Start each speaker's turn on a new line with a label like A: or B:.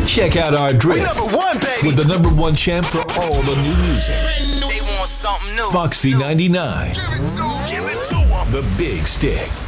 A: Check out our drip
B: #1, baby.
A: with the #1 champ for all the new music.
B: They want something new.
A: Foxy 99.
B: Give it to 'em.
A: The Big Stick.